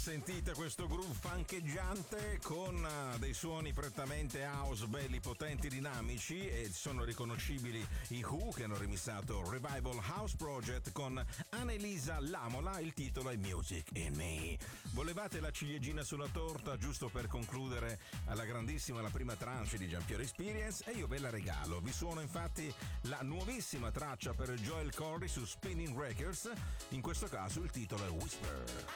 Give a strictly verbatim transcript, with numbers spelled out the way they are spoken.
sentite questo groove funcheggiante con dei suoni prettamente house, belli, potenti, dinamici, e sono riconoscibili i Who, che hanno remissato Revival House Project con Annelisa Lamola. Il titolo è Music in Me. Volevate la ciliegina sulla torta giusto per concludere alla grandissima la prima tranche di Giampiero Experience, e io ve la regalo. Vi suono infatti la nuovissima traccia per Joel Corry su Spinning Records. In questo caso il titolo è Whisper.